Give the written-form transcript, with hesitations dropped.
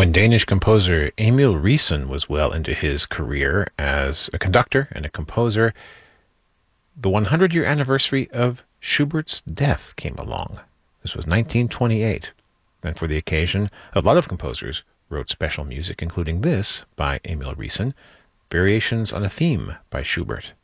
When Danish composer Emil Riesen was well into his career as a conductor and a composer, the 100-year anniversary of Schubert's death came along. This was 1928, and for the occasion, a lot of composers wrote special music, including this by Emil Riesen, Variations on a Theme by Schubert.